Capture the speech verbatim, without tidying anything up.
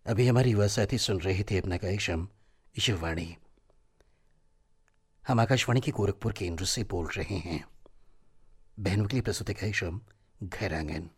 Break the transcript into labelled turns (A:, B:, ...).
A: अभी हमारी युवा साथी सुन रहे थे अपना कार्यक्रम युवाणी। हम आकाशवाणी के गोरखपुर केंद्र से बोल रहे हैं। बहनों के लिए प्रस्तुत कार्यक्रम घर आंगन।